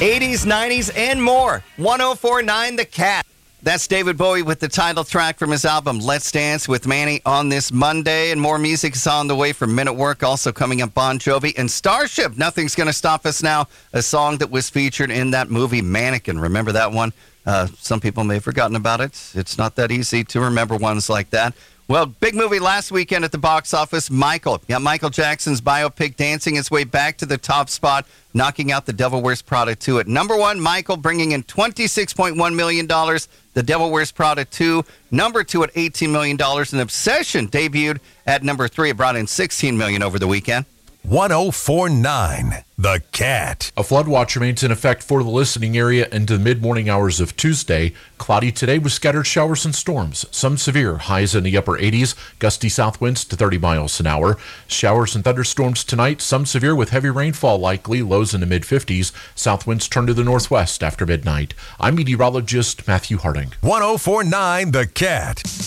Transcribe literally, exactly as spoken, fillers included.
eighties, nineties, and more. one oh four point nine The Cat. That's David Bowie with the title track from his album Let's Dance with Manny on this Monday. And more music is on the way from Men at Work. Also coming up, Bon Jovi and Starship. Nothing's Gonna Stop Us Now, a song that was featured in that movie Mannequin. Remember that one? Uh, some people may have forgotten about it. It's not that easy to remember ones like that. Well, big movie last weekend at the box office, Michael. Yeah, Michael Jackson's biopic dancing its way back to the top spot, knocking out The Devil Wears Prada two at number one. Michael bringing in twenty-six point one million dollars. The Devil Wears Prada two, number two at eighteen million dollars. And Obsession debuted at number three. It brought in sixteen million dollars over the weekend. one oh four point nine The Cat. A flood watch remains in effect for the listening area into the mid-morning hours of Tuesday. Cloudy today with scattered showers and storms. Some severe, highs in the upper eighties, gusty south winds to thirty miles an hour. Showers and thunderstorms tonight, some severe with heavy rainfall likely, lows in the mid-fifties. South winds turn to the northwest after midnight. I'm meteorologist Matthew Harding. one oh four point nine The Cat.